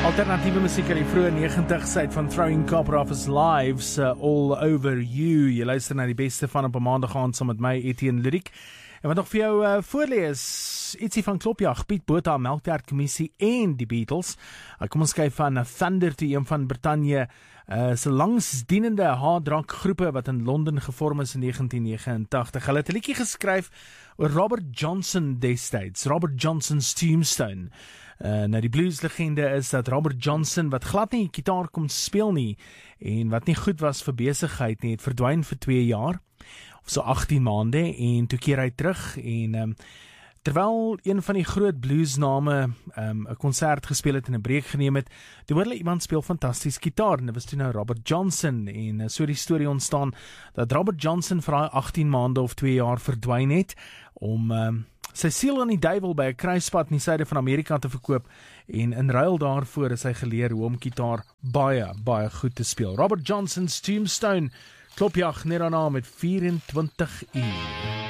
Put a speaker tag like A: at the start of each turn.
A: Alternatiewe musiek in die vroeë 90's uit van Throwing Copper Off His Lives, All Over You. Jy luister na die beste van op 'n maandag aand saam met my, Etienne Lyric. En wat nog vir jou voorlees, ietsie van Klopjag, Piet Botha, Melkwerk Kommissie en die Beatles. Kom ons kyk van Thunder toe, een van Brittanje se langsdienende hard-rock groepe wat in Londen gevorm is in 1989. Hulle het 'n liedjie geskryf oor Robert Johnson destyds, Robert Johnson's Tombstone. Nou die blueslegende is dat Robert Johnson, wat glad nie gitaar kon speel nie en wat nie goed was vir besigheid nie, het verdwyn vir 2 jaar of so 18 maande en toe keer hy terug en terwyl een van die groot bluesname 'n konsert gespeel het en 'n breek geneem het, toe hoor hulle iemand speel fantasties gitaar en dit was toe nou Robert Johnson en so die storie ontstaan dat Robert Johnson vir daai 18 maande of 2 jaar verdwyn het om sy siel aan die duiwel by 'n kruispunt in die suide van Amerika te verkoop en in ruil daarvoor is hy geleer hoe om gitaar baie goed te speel. Robert Johnson's Tombstone, Klopjag net daarna met 24 uur.